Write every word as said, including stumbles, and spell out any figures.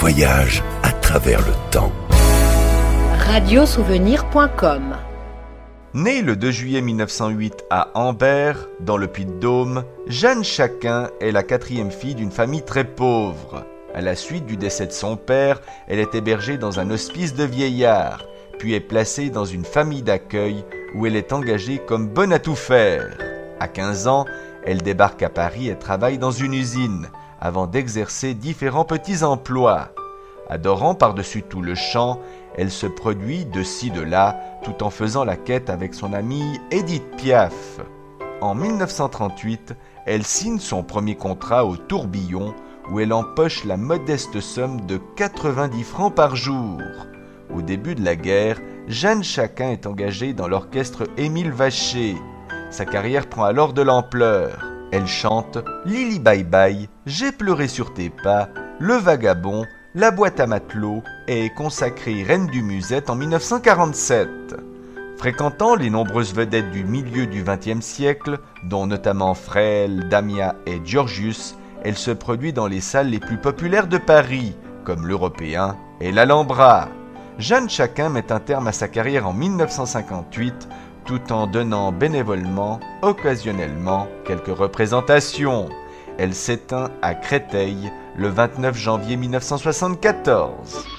voyage à travers le temps. radio souvenir point com. Née le deux juillet mille neuf cent huit à Ambert, dans le Puy-de-Dôme, Jeanne Chacun est la quatrième fille d'une famille très pauvre. À la suite du décès de son père, elle est hébergée dans un hospice de vieillards, puis est placée dans une famille d'accueil où elle est engagée comme bonne à tout faire. À quinze ans, elle débarque à Paris et travaille dans une usine, avant d'exercer différents petits emplois. Adorant par-dessus tout le chant, elle se produit de ci de là, tout en faisant la quête avec son amie Édith Piaf. En mille neuf cent trente-huit, elle signe son premier contrat au Tourbillon, où elle empoche la modeste somme de quatre-vingt-dix francs par jour. Au début de la guerre, Jeanne Chacun est engagée dans l'orchestre Émile Vacher. Sa carrière prend alors de l'ampleur. Elle chante « Lili Bye Bye »,« J'ai pleuré sur tes pas »,« Le Vagabond », La boîte à matelot et est consacrée reine du Musette en mille neuf cent quarante-sept. Fréquentant les nombreuses vedettes du milieu du vingtième siècle, dont notamment Frêle, Damia et Georgius, elle se produit dans les salles les plus populaires de Paris, comme l'Européen et l'Alhambra. Jeanne Chacun met un terme à sa carrière en mille neuf cent cinquante-huit, tout en donnant bénévolement, occasionnellement, quelques représentations. Elle s'éteint à Créteil le vingt-neuf janvier mille neuf cent soixante-quatorze.